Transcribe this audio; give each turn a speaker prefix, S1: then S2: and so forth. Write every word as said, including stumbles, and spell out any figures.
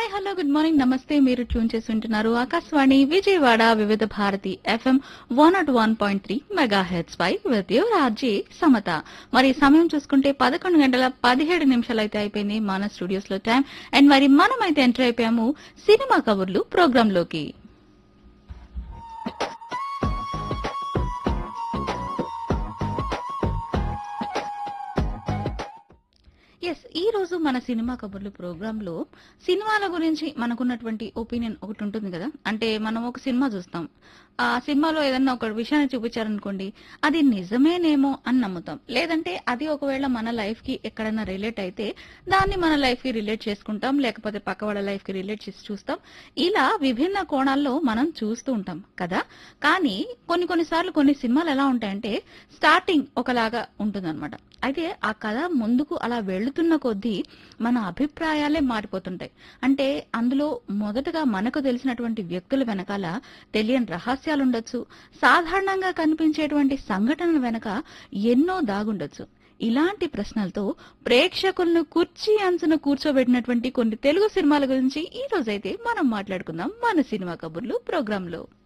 S1: Hi hello good morning నమస్తే మీరు tune చేసి ఉంటున్నారు ఆకాశవాణి విజయవాడ వివిధ Bharati FM one not one point three mega heads pi with your RJ Samata. మరి సమయం చూసుకుంటే పదకొండు గంటల పదిహేడు నిమిషాలు అయితే అయిపోయింది మన స్టూడియోస్ లో టైం. అండ్ మరి మనం అయితే ఎంటర్ అయిపోయాము సినిమా కబుర్లు ప్రోగ్రామ్ లోకి. ఎస్ ఈ రోజు మన సినిమా కబుర్లు ప్రోగ్రామ్ లో సినిమాల గురించి మనకున్నటువంటి ఒపీనియన్ ఒకటి ఉంటుంది కదా. అంటే మనం ఒక సినిమా చూస్తాం, ఆ సినిమాలో ఏదన్నా ఒక విషయాన్ని చూపించారనుకోండి, అది నిజమేనేమో అని నమ్ముతాం. లేదంటే అది ఒకవేళ మన లైఫ్ కి ఎక్కడైనా రిలేట్ అయితే దాన్ని మన లైఫ్ కి రిలేట్ చేసుకుంటాం, లేకపోతే పక్క వాళ్ళ లైఫ్ కి రిలేట్ చేసి చూస్తాం. ఇలా విభిన్న కోణాల్లో మనం చూస్తూ ఉంటాం కదా. కానీ కొన్ని కొన్నిసార్లు కొన్ని సినిమాలు ఎలా ఉంటాయంటే స్టార్టింగ్ ఒకలాగా ఉంటుందన్నమాట. అయితే ఆ కథ ముందుకు అలా వెళుతున్న కొద్దీ మన అభిప్రాయాలే మారిపోతుంటాయి. అంటే అందులో మొదటగా మనకు తెలిసినటువంటి వ్యక్తుల వెనకాల తెలియని రహస్యాలుండొచ్చు, సాధారణంగా కనిపించేటువంటి సంఘటనల వెనక ఎన్నో దాగుండొచ్చు. ఇలాంటి ప్రశ్నలతో ప్రేక్షకులను కుర్చీ అంచున కూర్చోబెట్టినటువంటి కొన్ని తెలుగు సినిమాల గురించి ఈ రోజైతే మనం మాట్లాడుకుందాం మన సినిమా కబుర్లు ప్రోగ్రాంలో.